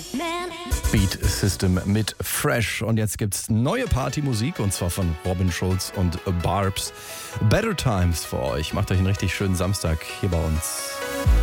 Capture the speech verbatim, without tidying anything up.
Beat System mit Fresh. Und jetzt gibt's neue Partymusik, und zwar von Robin Schulz und Barbs. Better Times für euch. Macht euch einen richtig schönen Samstag hier bei uns.